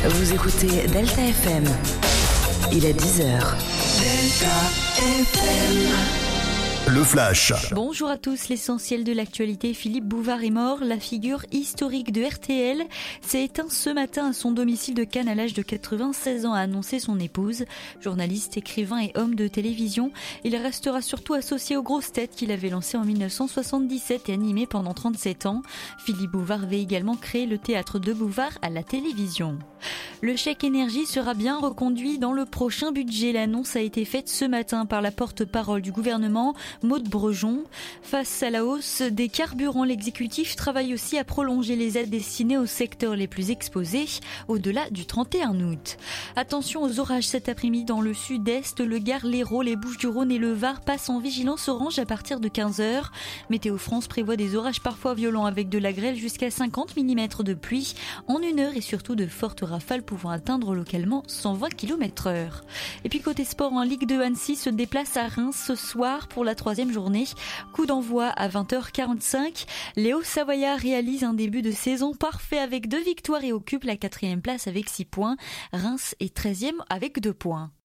Vous écoutez Delta FM. Il est 10h. Delta FM. Le Flash. Bonjour à tous, l'essentiel de l'actualité. Philippe Bouvard est mort. La figure historique de RTL s'est éteinte ce matin à son domicile de Cannes à l'âge de 96 ans, a annoncé son épouse. Journaliste, écrivain et homme de télévision, il restera surtout associé aux grosses têtes qu'il avait lancées en 1977 et animé pendant 37 ans. Philippe Bouvard avait également créé le théâtre de Bouvard à la télévision. Le chèque énergie sera bien reconduit dans le prochain budget. L'annonce a été faite ce matin par la porte-parole du gouvernement, Maude Brejon. Face à la hausse des carburants, l'exécutif travaille aussi à prolonger les aides destinées aux secteurs les plus exposés au-delà du 31 août. Attention aux orages cet après-midi dans le sud-est, le Gard, l'Hérault, les Bouches-du-Rhône et le Var passent en vigilance orange à partir de 15h. Météo France prévoit des orages parfois violents avec de la grêle jusqu'à 50 mm de pluie en une heure et surtout de fortes rafales pouvant atteindre localement 120 km/h. Et puis côté sport, en Ligue 2, Annecy se déplace à Reims ce soir pour la 3e journée. Coup d'envoi à 20h45. Les Hauts-Savoyards réalisent un début de saison parfait avec 2 victoires et occupent la 4e place avec 6 points. Reims est 13e avec 2 points.